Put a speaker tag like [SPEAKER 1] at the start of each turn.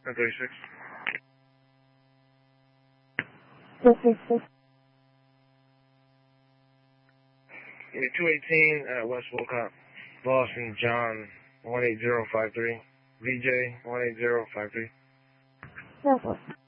[SPEAKER 1] 1036.
[SPEAKER 2] 1036.
[SPEAKER 1] 218 West Wolcott, Boston, John 18053, VJ 18053.
[SPEAKER 2] No,